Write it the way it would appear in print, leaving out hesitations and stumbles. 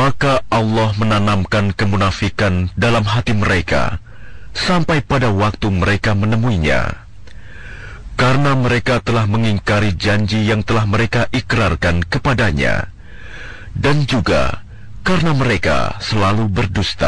Maka Allah menanamkan kemunafikan dalam hati mereka sampai pada waktu mereka menemuinya. Karena mereka telah mengingkari janji yang telah mereka ikrarkan kepadanya, dan juga karena mereka selalu berdusta.